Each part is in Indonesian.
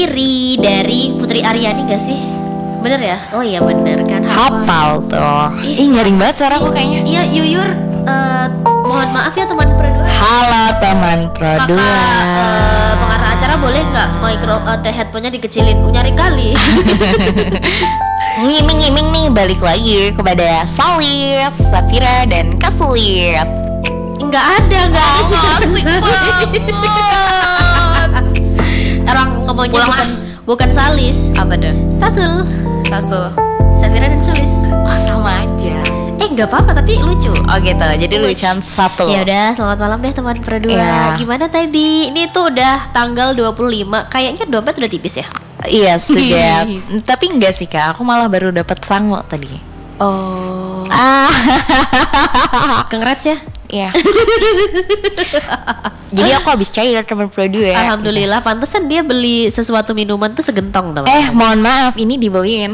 Ri dari Putri Aryani gak sih? Bener ya? Oh iya bener kan. Hafal tuh. Ih nyaring banget suara aku kayaknya. Iya Yuyur, mohon maaf ya teman Pro 2. Halo teman Pro 2. Kakak pengarah acara boleh nggak headphone-nya dikecilin? Nyaring kali. Ngiming-ngiming nih, balik lagi kepada Salis, Safira, dan Kak Sulit. Nggak ada sih. Asik banget. Orang ngomongnya bukan Salis. Apa deh? Sasul. Safira dan Sulis. Oh sama aja. Nggak apa-apa tapi lucu. Oh gitu, jadi lucuan satu. Ya udah, selamat malam deh teman Pro 2. Iya. Gimana tadi? Ini tuh udah tanggal 25. Kayaknya dompet udah tipis ya? Iya sudah. Tapi enggak sih Kak, aku malah baru dapat sangu tadi. Oh. Congrats ya. Iya. Jadi aku habis cair teman Pro 2 ya. Alhamdulillah, pantesan dia beli sesuatu minuman tuh segentong teman. Mohon maaf, ini dibeliin.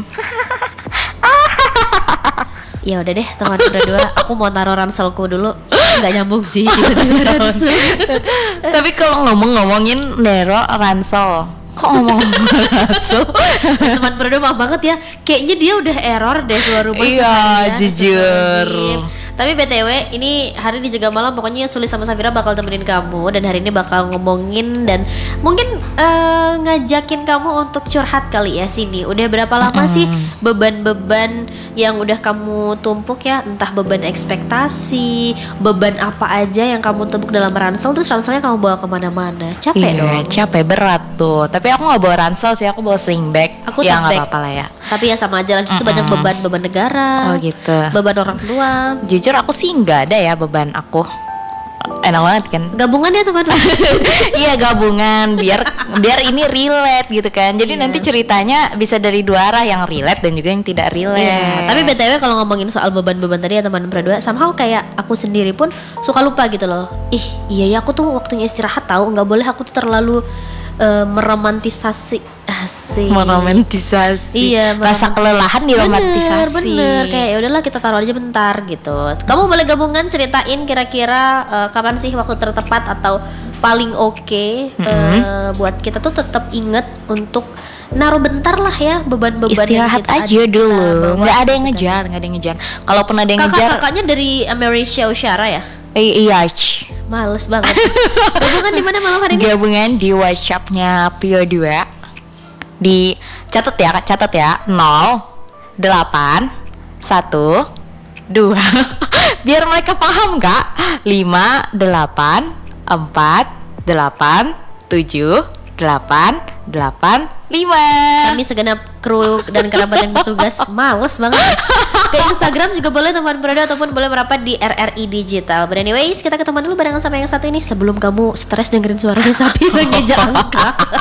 Ya udah deh teman Pro 2, aku mau taruh ranselku dulu. Nggak nyambung sih tiba-tiba ransel. Tapi kalau ngomongin Nero ransel, kok ngomong ransel? Teman Pro 2 maaf banget ya. Kayaknya dia udah error deh keluar rumah. Iya, jujur. Tapi BTW ini hari ini juga malam pokoknya Sulis sama Safira bakal temenin kamu. Dan hari ini bakal ngomongin dan mungkin ngajakin kamu untuk curhat kali ya sini. Udah berapa lama sih beban-beban yang udah kamu tumpuk ya? Entah beban ekspektasi, beban apa aja yang kamu tumpuk dalam ransel. Terus ranselnya kamu bawa kemana-mana. Capek dong. Capek, berat tuh. Tapi aku gak bawa ransel sih, aku bawa sling bag. Aku ya tote bag. gak apa-apa lah ya. Tapi ya sama aja lah, itu banyak beban negara. Oh gitu. Beban orang tua. Jujur aku sih nggak ada ya beban aku. Enak banget kan. Gabungan ya teman. Iya gabungan biar ini relate gitu kan. Jadi nanti ceritanya bisa dari dua arah, yang relate dan juga yang tidak relate. Iya. Tapi BTW kalau ngomongin soal beban-beban tadi ya teman Pro 2, somehow kayak aku sendiri pun suka lupa gitu loh. Iya ya aku tuh waktunya istirahat tahu, nggak boleh aku tuh terlalu meromantisasi. Iya, rasa kelelahan diromantisasi. Bener kayak ya udahlah kita taruh aja bentar gitu. Kamu boleh gabungan ceritain kira-kira kapan sih waktu tertepat atau paling oke buat kita tuh tetap inget untuk naruh bentar lah ya beban-beban istirahat yang kita aja dulu. Nggak ada yang ngejar. Kalaupun ada yang ngejar, kakaknya dari Americia Usyara ya. Iya. Males banget. Gabungan di mana malam hari ini? Gabungan di WhatsApp-nya Pio 2. Di catat ya 0 8 1 2 biar mereka paham Kak. 5 8 4 8 7 8 8 5. Kami segenap kru dan kerabat yang bertugas males banget. Ke Instagram juga boleh teman Pro 2 ataupun boleh merapat di RRI Digital. But anyways, kita ketemu dulu barengan sama yang satu ini sebelum kamu stres dengerin suaranya Safira ngeja angka.